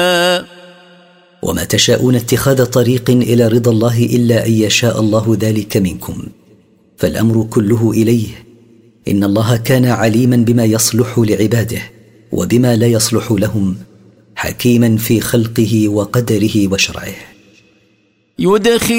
وما تشاءون اتخاذ طريق إلى رضا الله إلا أن يشاء الله ذلك منكم، فالأمر كله إليه. إن الله كان عليما بما يصلح لعباده وبما لا يصلح لهم، حكيما في خلقه وقدره وشرعه.